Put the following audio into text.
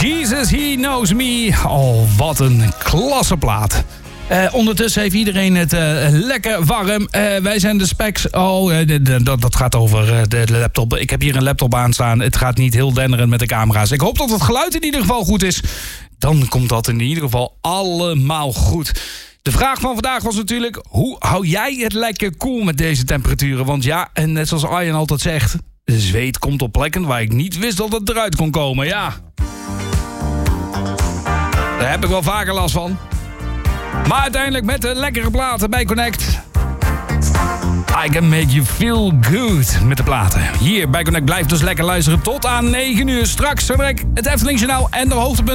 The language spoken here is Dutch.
Jesus, He Knows Me. Oh, wat een klasse plaat. Ondertussen heeft iedereen het lekker warm. Wij zijn de specs. Dat gaat over de laptop. Ik heb hier een laptop aanstaan. Het gaat niet heel denderend met de camera's. Ik hoop dat het geluid in ieder geval goed is. Dan komt dat in ieder geval allemaal goed. De vraag van vandaag was natuurlijk: hoe hou jij het lekker koel met deze temperaturen? Want ja, en net zoals Arjen altijd zegt, de zweet komt op plekken waar ik niet wist dat het eruit kon komen. Ja, daar heb ik wel vaker last van. Maar uiteindelijk met de lekkere platen bij Connect. I can make you feel good met de platen. Hier bij Connect blijft dus lekker luisteren tot aan 9 uur. Straks het Efteling Journaal en de hoogtepunten